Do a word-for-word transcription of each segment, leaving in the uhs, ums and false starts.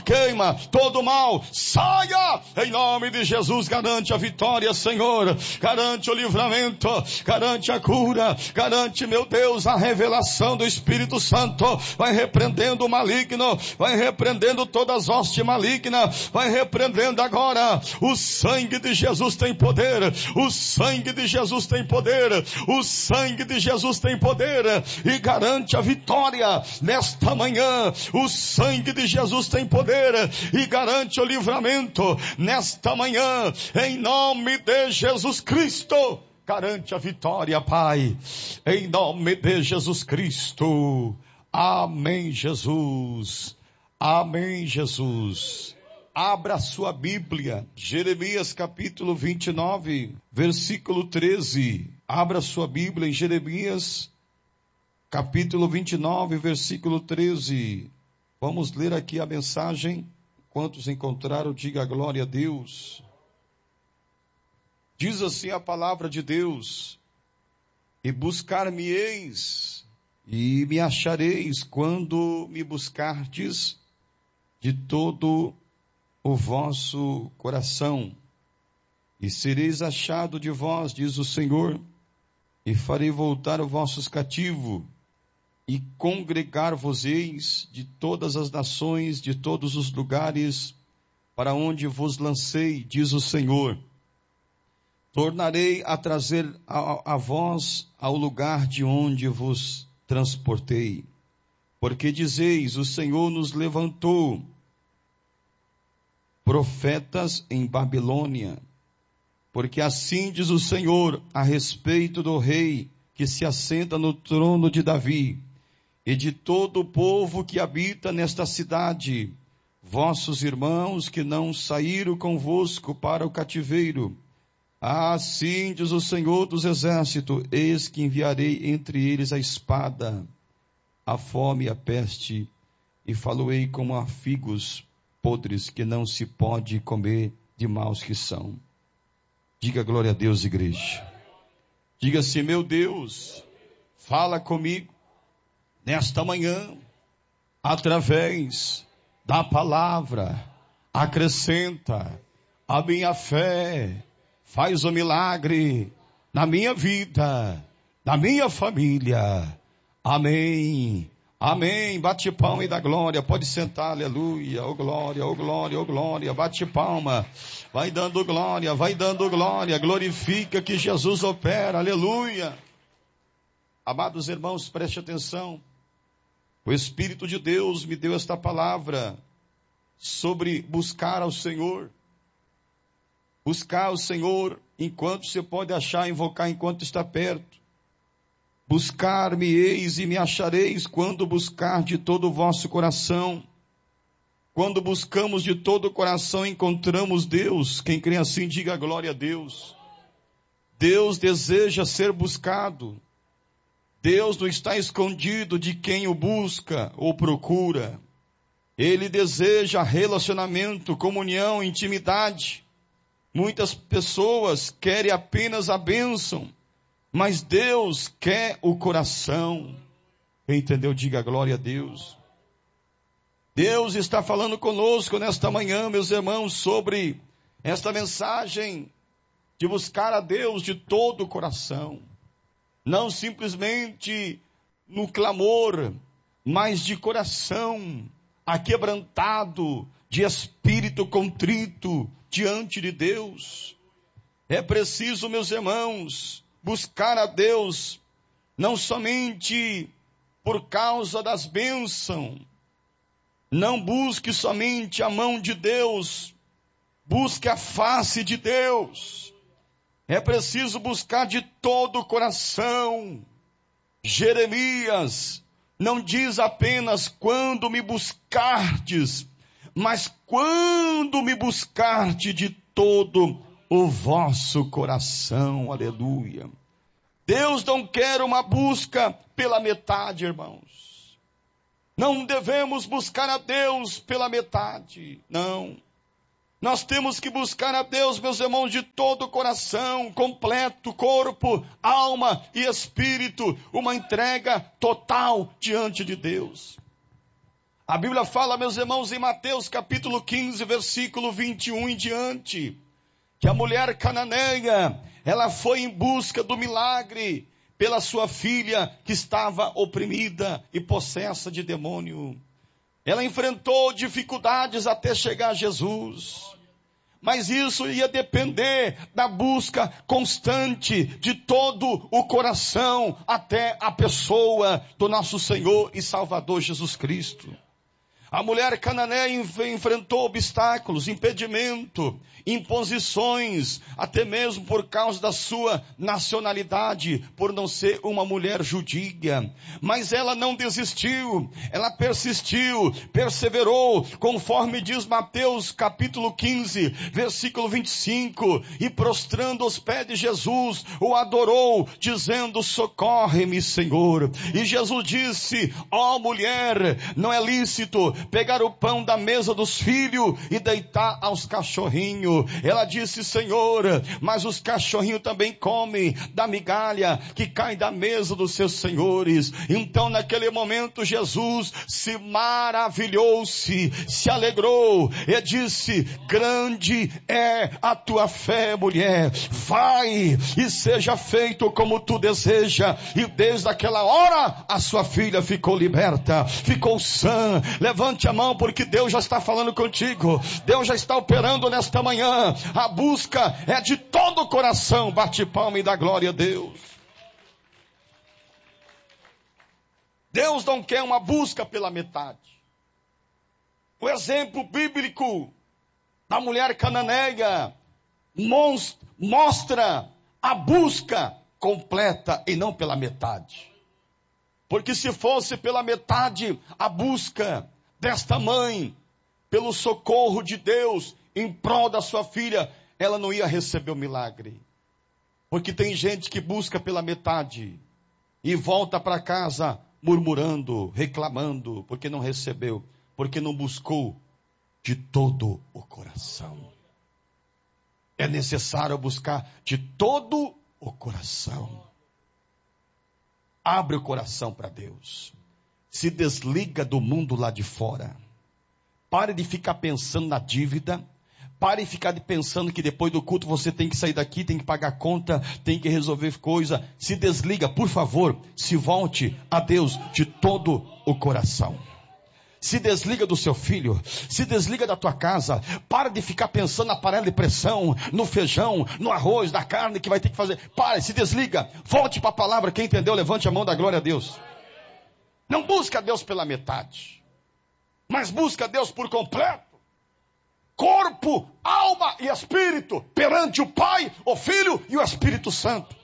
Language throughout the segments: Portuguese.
queima todo mal, saia, em nome de Jesus. Garante a vitória, Senhor, garante o livramento, garante a cura, garante, meu Deus, a revelação do Espírito Santo. Vai repreendendo o maligno, vai repreendendo todas as hostes malignas, vai repreendendo agora. O sangue de Jesus tem poder, o sangue de Jesus tem poder, o sangue de Jesus tem poder, e garante a vitória nesta manhã. O sangue de Jesus tem poder e garante o livramento nesta manhã, em nome de Jesus Cristo. Garante a vitória, Pai, em nome de Jesus Cristo. Amém, Jesus. Amém, Jesus. Abra a sua Bíblia, Jeremias capítulo vinte e nove, versículo treze. Abra a sua Bíblia em Jeremias capítulo vinte e nove, versículo treze. Vamos ler aqui a mensagem. Quantos encontraram, diga glória a Deus. Diz assim a palavra de Deus: e buscar-me-eis, e me achareis, quando me buscardes de todo o vosso coração. E sereis achado de vós, diz o Senhor, e farei voltar os vossos cativos, e congregar-vos-eis de todas as nações, de todos os lugares, para onde vos lancei, diz o Senhor. Tornarei a trazer a, a vós ao lugar de onde vos transportei. Porque dizeis, o Senhor nos levantou profetas em Babilônia. Porque assim diz o Senhor a respeito do rei que se assenta no trono de Davi, e de todo o povo que habita nesta cidade, vossos irmãos que não saíram convosco para o cativeiro. Assim diz o Senhor dos exércitos, eis que enviarei entre eles a espada, a fome e a peste, e faloei como a figos podres que não se pode comer, de maus que são. Diga glória a Deus, igreja. Diga assim: meu Deus, fala comigo nesta manhã, através da palavra, acrescenta a minha fé, faz o milagre na minha vida, na minha família. Amém. Amém. Bate palma e dá glória. Pode sentar. Aleluia. Oh glória, oh glória, oh glória. Bate palma. Vai dando glória, vai dando glória. Glorifica que Jesus opera. Aleluia. Amados irmãos, preste atenção. O Espírito de Deus me deu esta palavra sobre buscar ao Senhor. Buscar ao Senhor enquanto você pode achar, invocar enquanto está perto. Buscar-me-eis e me achareis, quando buscar de todo o vosso coração. Quando buscamos de todo o coração, encontramos Deus. Quem crê assim, diga glória a Deus. Deus deseja ser buscado. Deus não está escondido de quem o busca ou procura. Ele deseja relacionamento, comunhão, intimidade. Muitas pessoas querem apenas a bênção, mas Deus quer o coração. Entendeu? Diga glória a Deus. Deus está falando conosco nesta manhã, meus irmãos, sobre esta mensagem de buscar a Deus de todo o coração. Não simplesmente no clamor, mas de coração aquebrantado, de espírito contrito diante de Deus. É preciso, meus irmãos, buscar a Deus, não somente por causa das bênçãos. Não busque somente a mão de Deus, busque a face de Deus. É preciso buscar de todo o coração. Jeremias não diz apenas quando me buscardes, mas quando me buscardes de todo o vosso coração. Aleluia. Deus não quer uma busca pela metade, irmãos. Não devemos buscar a Deus pela metade, não. Nós temos que buscar a Deus, meus irmãos, de todo o coração, completo, corpo, alma e espírito, uma entrega total diante de Deus. A Bíblia fala, meus irmãos, em Mateus capítulo quinze, versículo vinte e um em diante, que a mulher cananeia, ela foi em busca do milagre pela sua filha que estava oprimida e possessa de demônio. Ela enfrentou dificuldades até chegar a Jesus. Mas isso ia depender da busca constante de todo o coração até a pessoa do nosso Senhor e Salvador Jesus Cristo. A mulher cananeia enfrentou obstáculos, impedimento, imposições, até mesmo por causa da sua nacionalidade, por não ser uma mulher judia. Mas ela não desistiu, ela persistiu, perseverou, conforme diz Mateus capítulo quinze, versículo vinte e cinco, e prostrando aos pés de Jesus, o adorou, dizendo, socorre-me, Senhor. E Jesus disse, ó mulher, não é lícito pegar o pão da mesa dos filhos e deitar aos cachorrinhos. Ela disse, Senhor, mas os cachorrinhos também comem da migalha que cai da mesa dos seus senhores. Então naquele momento Jesus se maravilhou-se, se alegrou e disse, grande é a tua fé, mulher, vai e seja feito como tu deseja. E desde aquela hora a sua filha ficou liberta, ficou sã. Levante a mão, porque Deus já está falando contigo, Deus já está operando nesta manhã. A busca é de todo o coração. Bate palma e dá glória a Deus. Deus não quer uma busca pela metade. O exemplo bíblico da mulher cananeia mostra a busca completa e não pela metade. Porque se fosse pela metade a busca desta mãe, pelo socorro de Deus, em prol da sua filha, ela não ia receber o milagre. Porque tem gente que busca pela metade, e volta para casa murmurando, reclamando, porque não recebeu, porque não buscou de todo o coração. É necessário buscar de todo o coração. Abre o coração para Deus. Se desliga do mundo lá de fora. Pare de ficar pensando na dívida. Pare de ficar pensando que depois do culto você tem que sair daqui, tem que pagar conta, tem que resolver coisa. Se desliga, por favor, se volte a Deus de todo o coração. Se desliga do seu filho, se desliga da tua casa. Para de ficar pensando na panela de pressão, no feijão, no arroz, na carne que vai ter que fazer. Pare, se desliga, volte para a palavra. Quem entendeu, levante a mão da glória a Deus. Não busca Deus pela metade, mas busca Deus por completo. Corpo, alma e espírito, perante o Pai, o Filho e o Espírito Santo.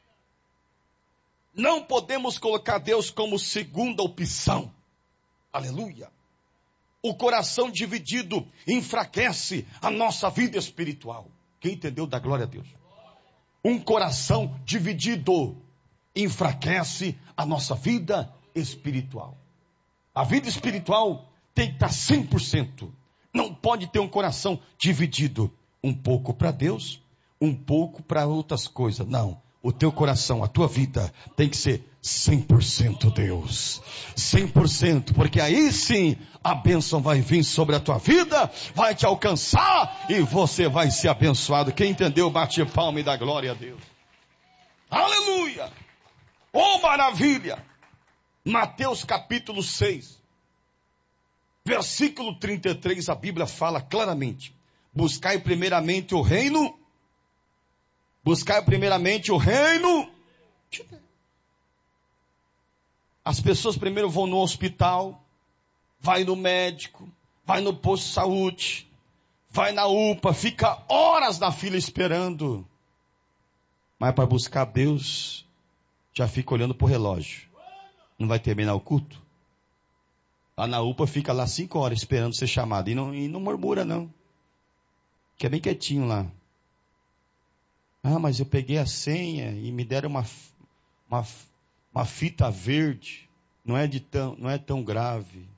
Não podemos colocar Deus como segunda opção. Aleluia. O coração dividido enfraquece a nossa vida espiritual. Quem entendeu, dá glória a Deus. Um coração dividido enfraquece a nossa vida espiritual. A vida espiritual tem que estar cem por cento. Não pode ter um coração dividido. Um pouco para Deus, um pouco para outras coisas. Não. O teu coração, a tua vida tem que ser cem por cento Deus. cem por cento. Porque aí sim a bênção vai vir sobre a tua vida, vai te alcançar e você vai ser abençoado. Quem entendeu, bate palma e dá glória a Deus. Aleluia! Oh, maravilha! Mateus capítulo seis, versículo trinta e três, a Bíblia fala claramente: buscai primeiramente o reino, buscai primeiramente o reino de Deus. As pessoas primeiro vão no hospital, vai no médico, vai no posto de saúde, vai na U P A, fica horas na fila esperando. Mas para buscar Deus, já fica olhando para o relógio. Não vai terminar o culto? Lá na U P A fica lá cinco horas esperando ser chamado. E não, e não murmura não. Fica bem quietinho lá. Ah, mas eu peguei a senha e me deram uma, uma, uma fita verde. Não é, de tão, não é tão grave.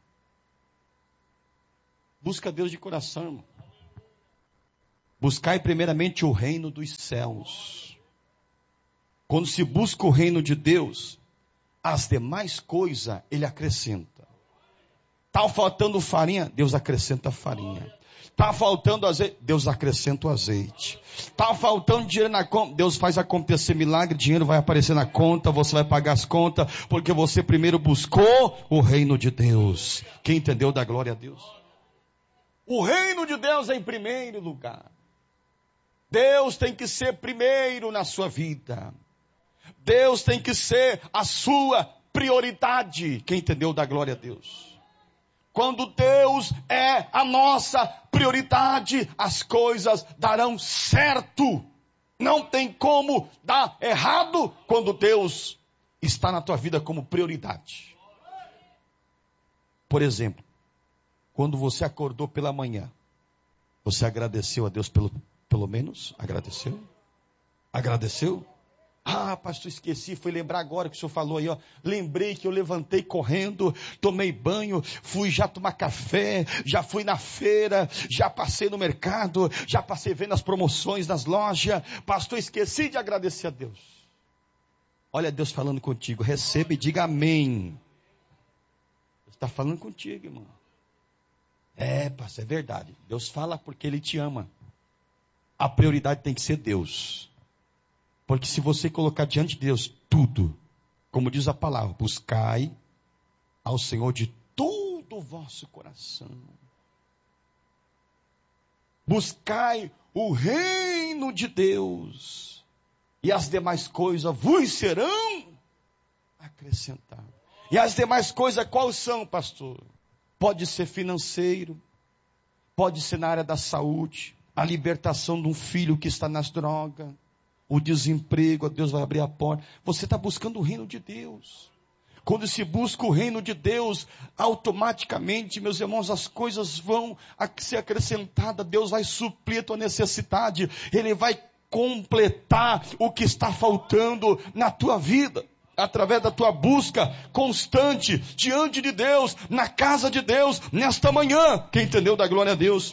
Busca Deus de coração, irmão. Buscai primeiramente o reino dos céus. Quando se busca o reino de Deus, as demais coisas Ele acrescenta. Está faltando farinha, Deus acrescenta farinha. Está faltando azeite, Deus acrescenta o azeite. Está faltando dinheiro na conta, Deus faz acontecer milagre, dinheiro vai aparecer na conta, você vai pagar as contas, porque você primeiro buscou o reino de Deus. Quem entendeu, dá glória a Deus. O reino de Deus é em primeiro lugar. Deus tem que ser primeiro na sua vida. Deus tem que ser a sua prioridade. Quem entendeu, dá glória a Deus. Quando Deus é a nossa prioridade, as coisas darão certo. Não tem como dar errado quando Deus está na tua vida como prioridade. Por exemplo, quando você acordou pela manhã, você agradeceu a Deus pelo, pelo menos? Agradeceu? Agradeceu? Ah, pastor, esqueci, fui lembrar agora que o senhor falou aí, ó. Lembrei que eu levantei correndo, tomei banho, fui já tomar café, já fui na feira, já passei no mercado, já passei vendo as promoções nas lojas. Pastor, esqueci de agradecer a Deus. Olha Deus falando contigo, receba e diga amém. Deus está falando contigo, irmão. É, pastor, é verdade. Deus fala porque Ele te ama. A prioridade tem que ser Deus. Porque se você colocar diante de Deus tudo, como diz a palavra, buscai ao Senhor de todo o vosso coração. Buscai o reino de Deus, e as demais coisas vos serão acrescentadas. E as demais coisas quais são, pastor? Pode ser financeiro, pode ser na área da saúde, a libertação de um filho que está nas drogas, o desemprego, Deus vai abrir a porta. Você está buscando o reino de Deus. Quando se busca o reino de Deus, automaticamente, meus irmãos, as coisas vão ser acrescentadas. Deus vai suprir a tua necessidade. Ele vai completar o que está faltando na tua vida. Através da tua busca constante diante de Deus, na casa de Deus, nesta manhã. Quem entendeu, dá glória a Deus.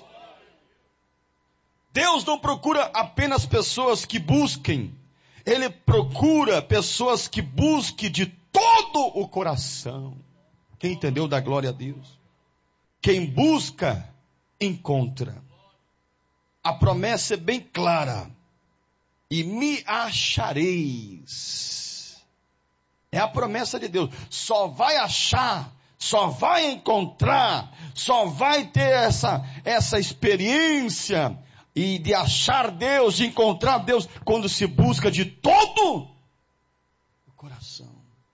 Deus não procura apenas pessoas que busquem. Ele procura pessoas que busquem de todo o coração. Quem entendeu, dá glória a Deus. Quem busca, encontra. A promessa é bem clara. E me achareis. É a promessa de Deus. Só vai achar, só vai encontrar, só vai ter essa, essa experiência e de achar Deus, de encontrar Deus, quando se busca de todo o coração.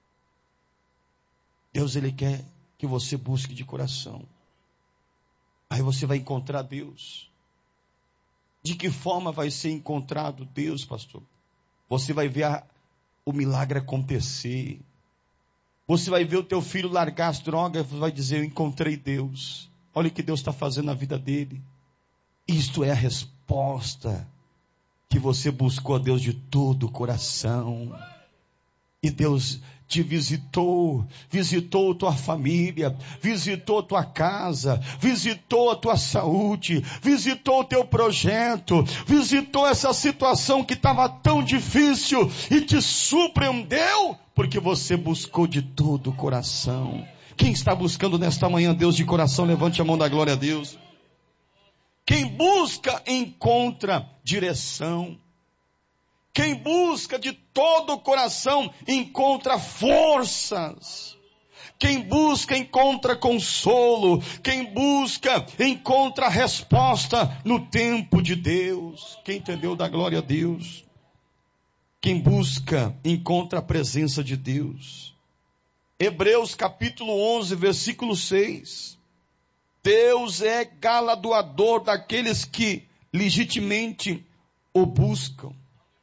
Deus, Ele quer que você busque de coração. Aí você vai encontrar Deus. De que forma vai ser encontrado Deus, pastor? Você vai ver a, o milagre acontecer. Você vai ver o teu filho largar as drogas, vai dizer, eu encontrei Deus. Olha o que Deus está fazendo na vida dele. Isto é a resposta que você buscou a Deus de todo o coração. E Deus te visitou, visitou tua família, visitou tua casa, visitou a tua saúde, visitou o teu projeto, visitou essa situação que estava tão difícil e te surpreendeu, porque você buscou de todo o coração. Quem está buscando nesta manhã Deus de coração, levante a mão da glória a Deus. Quem busca, encontra direção. Quem busca de todo o coração, encontra forças. Quem busca, encontra consolo. Quem busca, encontra resposta no tempo de Deus. Quem entendeu, dá glória a Deus. Quem busca, encontra a presença de Deus. Hebreus capítulo onze, versículo seis. Deus é galardoador daqueles que legitimamente o buscam.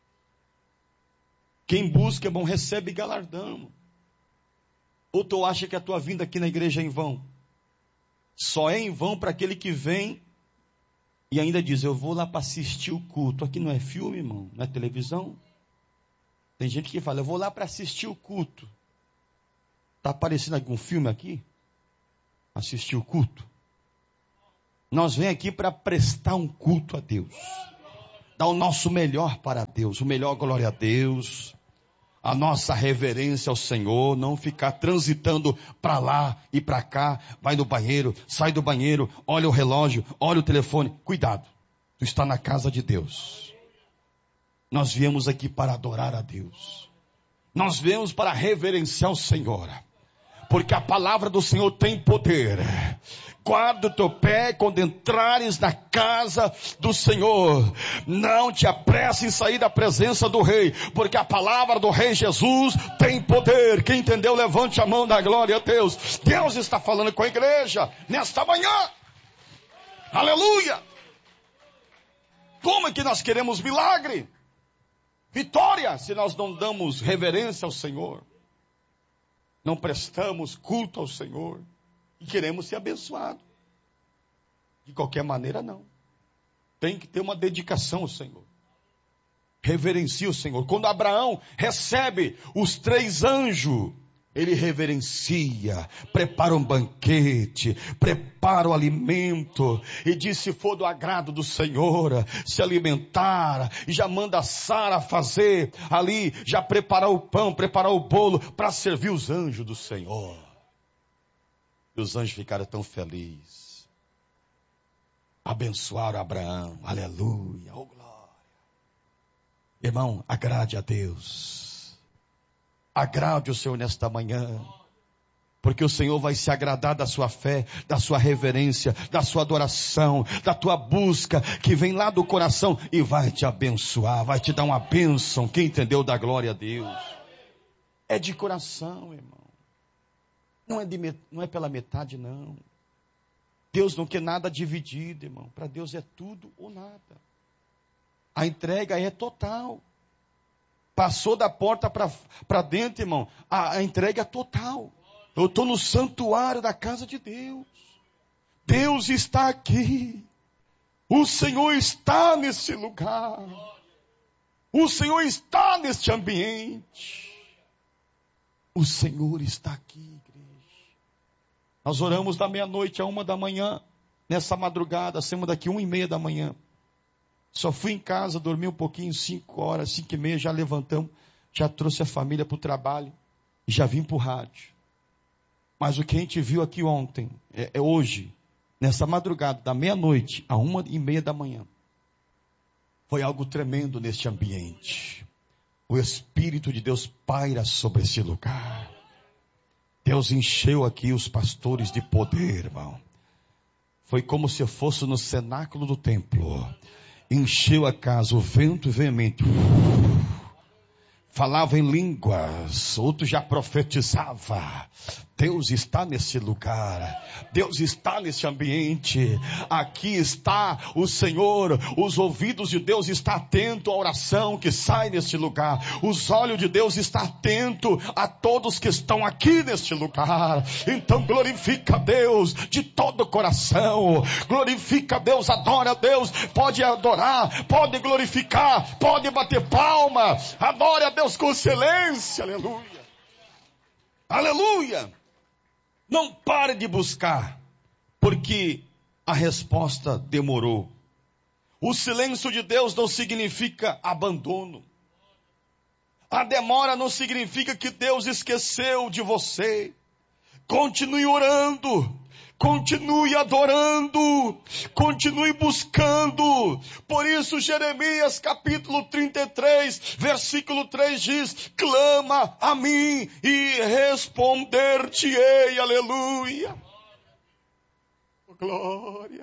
Quem busca, é bom, recebe galardão. Ou tu acha que a tua vinda aqui na igreja é em vão? Só é em vão para aquele que vem e ainda diz, eu vou lá para assistir o culto. Aqui não é filme, irmão, não é televisão. Tem gente que fala, eu vou lá para assistir o culto. Está aparecendo algum filme aqui? Assistir o culto? Nós vem aqui para prestar um culto a Deus. Dar o nosso melhor para Deus. O melhor glória a Deus. a nossa reverência ao Senhor, não ficar transitando para lá e para cá, vai no banheiro, sai do banheiro, olha o relógio, olha o telefone. Cuidado, tu está na casa de Deus. Nós viemos aqui para adorar a Deus. Nós viemos para reverenciar o Senhor. Porque a palavra do Senhor tem poder. Guarda o teu pé quando entrares na casa do Senhor. Não te apresse em sair da presença do Rei, porque a palavra do Rei Jesus tem poder. Quem entendeu, levante a mão da glória a Deus. Deus está falando com a igreja nesta manhã. Aleluia! Como é que nós queremos milagre, vitória, se nós não damos reverência ao Senhor? Não prestamos culto ao Senhor e queremos ser abençoados. De qualquer maneira, não. Tem que ter uma dedicação ao Senhor. Reverencia o Senhor. Quando Abraão recebe os três anjos, ele reverencia, prepara um banquete, prepara o alimento e diz: se for do agrado do Senhor, se alimentar, e já manda Sara fazer ali, já preparar o pão, preparar o bolo para servir os anjos do Senhor. E os anjos ficaram tão felizes, abençoaram Abraão, aleluia, oh glória. Irmão, agrade a Deus. Agrade o Senhor nesta manhã, porque o Senhor vai se agradar da sua fé, da sua reverência, da sua adoração, da tua busca, que vem lá do coração, e vai te abençoar, vai te dar uma bênção. Quem entendeu, dá glória a Deus. É de coração, irmão. Não é, de, não é pela metade, não. Deus não quer nada dividido, irmão. Para Deus é tudo ou nada. A entrega é total. Passou da porta para dentro, irmão, a, a entrega é total. Eu estou no santuário da casa de Deus. Deus está aqui. O Senhor está nesse lugar. O Senhor está neste ambiente. O Senhor está aqui, igreja. Nós oramos da meia-noite a uma da manhã. Nessa madrugada, saímos daqui uma e meia da manhã. Só fui em casa, dormi um pouquinho, cinco horas, cinco e meia, já levantamos, já trouxe a família para o trabalho, e já vim para o rádio. Mas o que a gente viu aqui ontem, é, é hoje, nessa madrugada, da meia-noite a uma e meia da manhã, foi algo tremendo neste ambiente. O Espírito de Deus paira sobre esse lugar. Deus encheu aqui os pastores de poder, irmão. Foi como se fosse no cenáculo do templo. Encheu a casa, o vento veemente. Falava em línguas, outro já profetizava. Deus está nesse lugar. Deus está nesse ambiente. Aqui está o Senhor. Os ouvidos de Deus estão atentos à oração que sai neste lugar. Os olhos de Deus estão atentos a todos que estão aqui neste lugar. Então glorifica a Deus de todo o coração. Glorifica a Deus, adora a Deus. Pode adorar, pode glorificar, pode bater palma. Adore a Deus com excelência. Aleluia. Aleluia. Não pare de buscar, porque a resposta demorou. O silêncio de Deus não significa abandono. A demora não significa que Deus esqueceu de você. Continue orando, continue adorando, continue buscando. Por isso Jeremias capítulo trinta e três, versículo três diz: clama a mim e responder-te-ei, aleluia. Glória.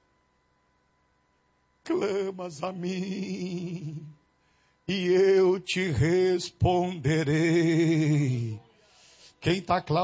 Clamas a mim e eu te responderei. Quem está clamando?